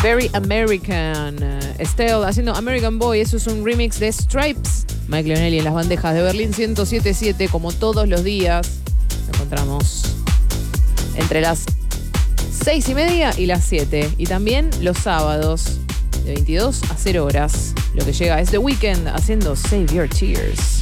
Very American. Estelle haciendo American Boy. Eso es un remix de Stripes. Mike Leonelli en las bandejas de Berlín 107.7. Como todos los días, nos encontramos entre las 6:30 y las 7. Y también los sábados de 22 a 0 horas. Lo que llega es The Weeknd haciendo Save Your Tears.